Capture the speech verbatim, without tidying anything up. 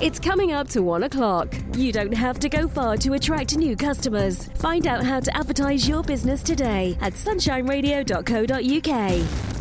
It's coming up to one o'clock. You don't have to go far to attract new customers. Find out how to advertise your business today at sunshine radio dot co dot uk.